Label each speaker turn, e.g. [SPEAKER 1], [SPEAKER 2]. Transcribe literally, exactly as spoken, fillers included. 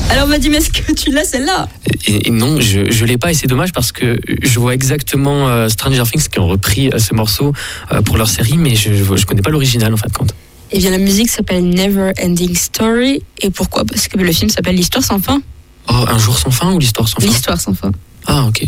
[SPEAKER 1] Alors Vadim, est-ce que tu l'as celle-là?
[SPEAKER 2] et, et non, je ne l'ai pas et c'est dommage parce que je vois exactement euh, Stranger Things qui ont repris euh, ce morceau euh, pour leur série, mais je ne connais pas l'original en fin de compte.
[SPEAKER 1] Eh bien la musique s'appelle Never Ending Story. Et pourquoi? Parce que le film s'appelle L'Histoire sans fin.
[SPEAKER 2] Oh, un jour sans fin ou l'histoire sans fin?
[SPEAKER 1] L'Histoire sans fin.
[SPEAKER 2] Ah, ok.